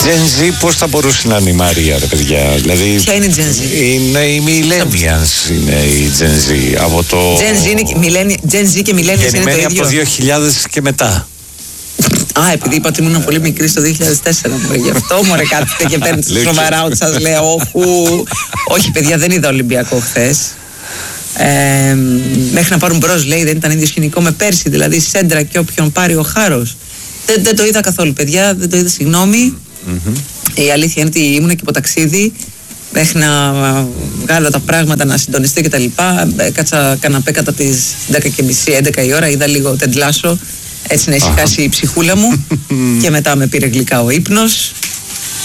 Gen Z πώς θα μπορούσε να είναι η Μαρία, ρε παιδιά? Δηλαδή, ποια είναι η Gen Z? Είναι οι Millennials, είναι η Gen Z. Από το... Gen Z και Millennials είναι το ίδιο. Από το 2000 και μετά. Α, επειδή είπα ότι ήμουν πολύ μικρή στο 2004, γι' αυτό μωρέ κάθετε και παίρνετε σοβαρά ότι σας λέω. Όχι παιδιά, δεν είδα Ολυμπιακό χθες. Μέχρι να πάρουν μπρος, λέει, δεν ήταν ίδιο σκηνικό με πέρσι, δηλαδή σέντρα και όποιον πάρει ο Χάρος. Δεν το είδα καθόλου παιδιά, δεν το είδα, συγγνώμη. Η αλήθεια είναι ότι ήμουν και από ταξίδι μέχρι να βγάλω τα πράγματα, να συντονιστεί κτλ. Κάτσα καναπέ κατά τις 10:30, 11 η ώρα, είδα λίγο τεντλάσο, έτσι να ησυχάσει η ψυχούλα μου και μετά με πήρε γλυκά ο ύπνος